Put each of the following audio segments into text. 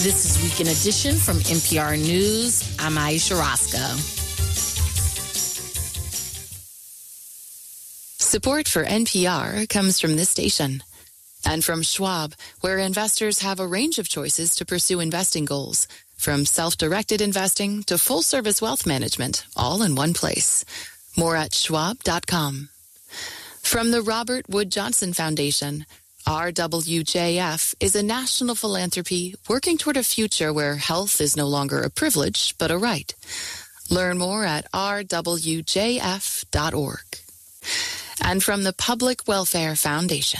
This is Weekend Edition from NPR News. I'm Aisha Roscoe. Support for NPR comes from this station and from Schwab, where investors have a range of choices to pursue investing goals, from self-directed investing to full-service wealth management, all in one place. More at schwab.com. From the Robert Wood Johnson Foundation, RWJF is a national philanthropy working toward a future where health is no longer a privilege, but a right. Learn more at rwjf.org. And from the Public Welfare Foundation.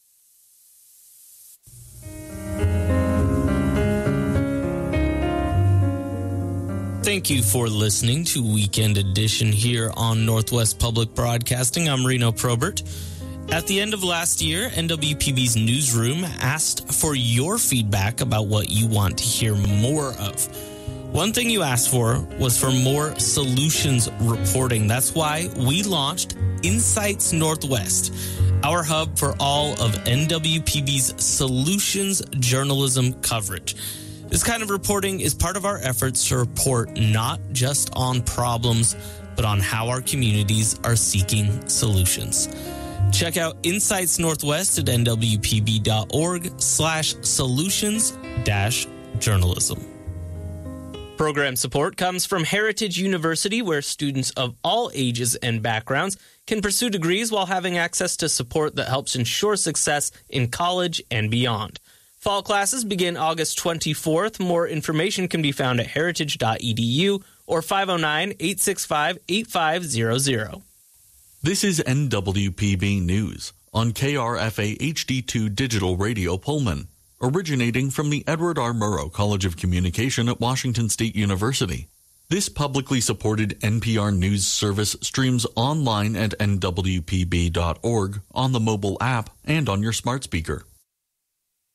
Thank you for listening to Weekend Edition here on Northwest Public Broadcasting. I'm Reno Probert. At the end of last year, NWPB's newsroom asked for your feedback about what you want to hear more of. One thing you asked for was for more solutions reporting. That's why we launched Insights Northwest, our hub for all of NWPB's solutions journalism coverage. This kind of reporting is part of our efforts to report not just on problems, but on how our communities are seeking solutions. Check out Insights Northwest at nwpb.org/solutions-journalism. Program support comes from Heritage University, where students of all ages and backgrounds can pursue degrees while having access to support that helps ensure success in college and beyond. Fall classes begin August 24th. More information can be found at heritage.edu or 509-865-8500. This is NWPB News on KRFA HD2 Digital Radio Pullman, originating from the Edward R. Murrow College of Communication at Washington State University. This publicly supported NPR News service streams online at nwpb.org, on the mobile app, and on your smart speaker.